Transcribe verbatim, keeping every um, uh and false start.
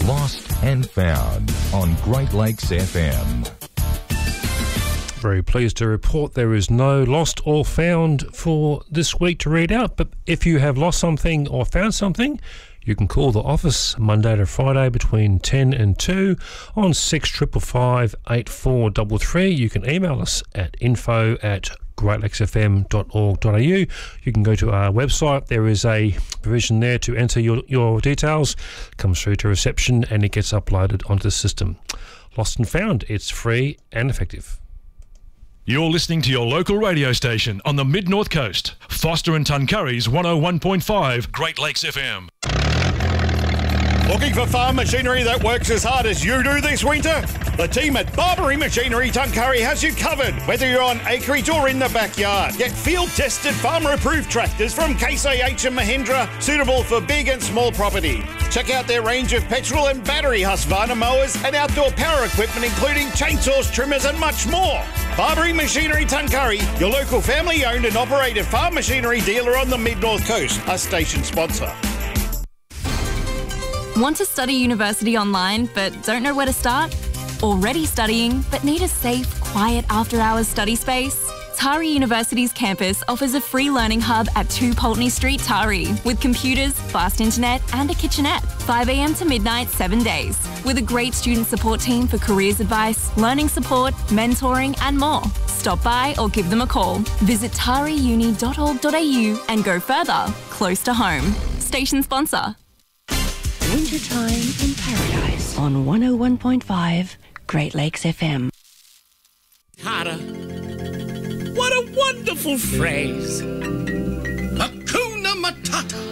Lost and Found on Great Lakes F M. Very pleased to report there is no lost or found for this week to read out, but if you have lost something or found something, you can call the office Monday to Friday between ten and two on six five five, eight four three three. You can email us at info at great lakes f m dot org dot a u. You can go to our website. There is a provision there to enter your, your details. It comes through to reception and it gets uploaded onto the system. Lost and Found, it's free and effective. You're listening to your local radio station on the Mid-North Coast. Foster and Tuncurry's one oh one point five Great Lakes F M. Looking for farm machinery that works as hard as you do this winter? The team at Barbary Machinery Tuncurry has you covered, whether you're on acreage or in the backyard. Get field-tested, farmer-approved tractors from Case I H and Mahindra, suitable for big and small property. Check out their range of petrol and battery Husqvarna mowers and outdoor power equipment, including chainsaws, trimmers and much more. Barbary Machinery Tuncurry, your local family-owned and operated farm machinery dealer on the Mid-North Coast, a station sponsor. Want to study university online but don't know where to start? Already studying but need a safe, quiet after-hours study space? Tari University's campus offers a free learning hub at two Pulteney Street, Tari, with computers, fast internet and a kitchenette, five a m to midnight, seven days, with a great student support team for careers advice, learning support, mentoring and more. Stop by or give them a call. Visit tari uni dot org dot a u and go further, close to home. Station sponsor. Wintertime in Paradise on one oh one point five Great Lakes F M. Tata, what a wonderful phrase. Hakuna Matata.